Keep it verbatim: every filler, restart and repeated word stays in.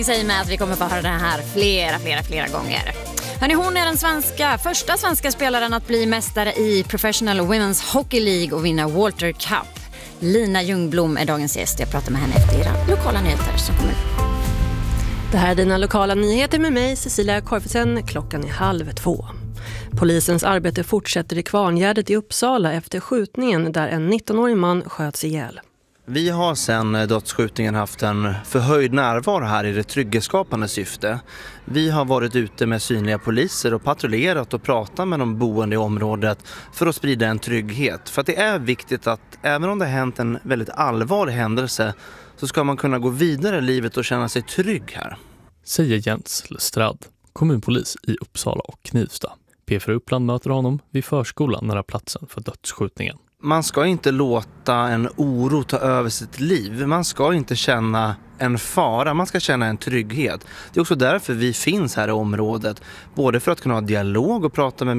Säger med att vi kommer få höra den här flera, flera, flera gånger. Hörrni, hon är den svenska, första svenska spelaren att bli mästare i Professional Women's Hockey League och vinna Walter Cup. Lina Ljungblom är dagens gäst. Jag pratar med henne efter era lokala nyheter som kommer. Det här är dina lokala nyheter med mig, Cecilia Korfesen. Klockan är halv två. Polisens arbete fortsätter i Kvarngärdet i Uppsala efter skjutningen där en nittonårig man sköts ihjäl. Vi har sedan dödsskjutningen haft en förhöjd närvaro här i det trygghetsskapande syfte. Vi har varit ute med synliga poliser och patrullerat och pratat med de boende i området för att sprida en trygghet. För att det är viktigt att även om det har hänt en väldigt allvarlig händelse så ska man kunna gå vidare i livet och känna sig trygg här. Säger Jens Lestrad, kommunpolis i Uppsala och Knivsta. P fyra Uppland möter honom vid förskolan nära platsen för dödsskjutningen. Man ska inte låta en oro ta över sitt liv. Man ska inte känna en fara, man ska känna en trygghet. Det är också därför vi finns här i området. Både för att kunna ha dialog och prata med